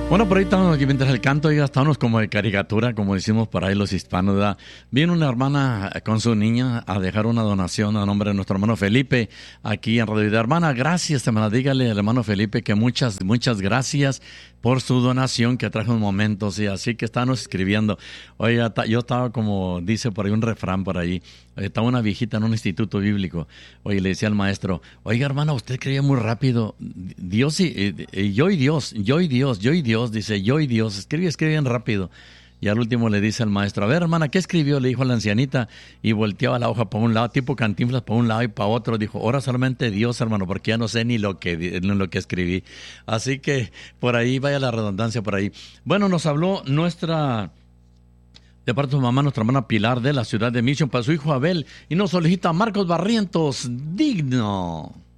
Bueno, por ahí estamos aquí mientras el canto, ya estábamos como de caricatura, como decimos por ahí los hispanos, ¿verdad? Viene una hermana con su niña a dejar una donación a nombre de nuestro hermano Felipe aquí en Radio Vida. Hermana, gracias, hermana, dígale al hermano Felipe que muchas gracias por su donación que trajo un momento, sí, así que estábamos escribiendo. Oiga, yo estaba como, dice por ahí un refrán por ahí, estaba una viejita en un instituto bíblico, oye, le decía al maestro, oiga, hermana, usted creía muy rápido, Dios y yo y Dios, yo y Dios, yo y Dios, dice, yo y Dios, escribe bien rápido. Y al último le dice al maestro, a ver, hermana, ¿qué escribió? Le dijo a la ancianita y volteaba la hoja para un lado, tipo Cantinflas para un lado y para otro. Dijo, ahora solamente Dios, hermano, porque ya no sé ni lo que escribí. Así que por ahí vaya la redundancia por ahí. Bueno, nos habló de parte de su mamá, nuestra hermana Pilar de la ciudad de Mission para su hijo Abel y nos solicita Marcos Barrientos, digno.